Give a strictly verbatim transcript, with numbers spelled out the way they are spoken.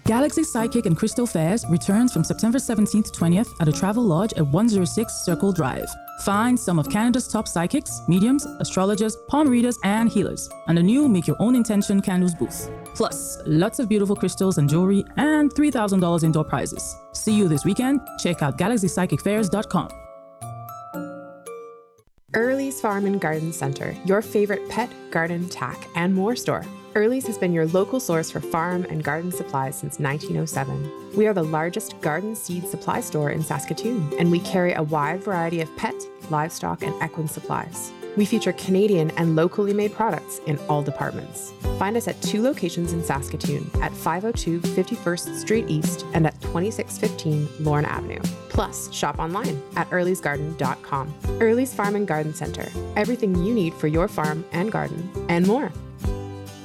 Galaxy Sidekick and Crystal Fairs returns from September seventeenth to twentieth at a Travel Lodge at one oh six Circle Drive. Find some of Canada's top psychics, mediums, astrologers, palm readers, and healers, and a new Make Your Own Intention candles booth. Plus, lots of beautiful crystals and jewelry, and three thousand dollars indoor prizes. See you this weekend. Check out galaxy psychic fairs dot com. Early's Farm and Garden Center, your favorite pet, garden, tack, and more store. Early's has been your local source for farm and garden supplies since nineteen oh seven. We are the largest garden seed supply store in Saskatoon, and we carry a wide variety of pet, livestock, and equine supplies. We feature Canadian and locally made products in all departments. Find us at two locations in Saskatoon, at five oh two fifty-first Street East and at twenty-six fifteen Lorne Avenue. Plus, shop online at earlys garden dot com. Early's Farm and Garden Center, everything you need for your farm and garden, and more.